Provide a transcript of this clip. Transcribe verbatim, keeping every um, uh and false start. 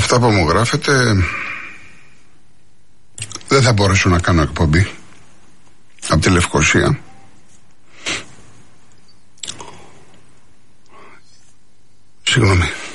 αυτά που μου γράφετε, δεν θα μπορέσω να κάνω εκπομπή από τη Λευκοσία. Συγγνώμη.